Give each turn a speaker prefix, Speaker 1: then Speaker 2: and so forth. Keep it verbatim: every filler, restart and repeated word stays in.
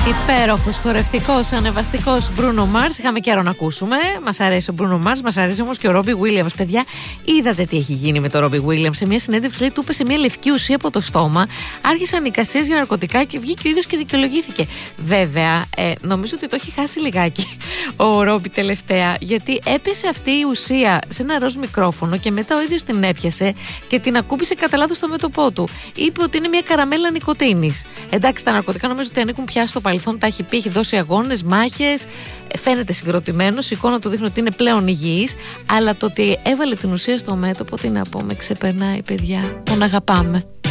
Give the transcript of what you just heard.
Speaker 1: Υπέροχος, χορευτικός, ανεβαστικός Bruno Mars. Είχαμε καιρό να ακούσουμε. Μας αρέσει ο Bruno Mars, μας αρέσει όμως και ο Robbie Williams. Παιδιά, είδατε τι έχει γίνει με το Robbie Williams? Σε μια συνέντευξη, λέει, του είπε σε μια λευκή ουσία από το στόμα. Άρχισαν εικασίες για ναρκωτικά και βγήκε ο ίδιος και δικαιολογήθηκε. Βέβαια, ε, νομίζω ότι το έχει χάσει λιγάκι ο Robbie τελευταία. Γιατί έπεσε αυτή η ουσία σε ένα ροζ μικρόφωνο και μετά ο ίδιος την έπιασε και την ακούμπησε κατά λάθος στο μέτωπό του. Είπε ότι είναι μια καραμέλα νικοτίνης. Εντάξει, τα ναρκωτικά νομίζω ότι ανήκουν πια στο παρελθόν, τα έχει πει, έχει δώσει αγώνες, μάχες, φαίνεται συγκροτημένος, η εικόνα του δείχνει ότι είναι πλέον υγιής, αλλά το ότι έβαλε την ουσία στο μέτωπο, τι να πούμε, ξεπερνάει, παιδιά, τον αγαπάμε.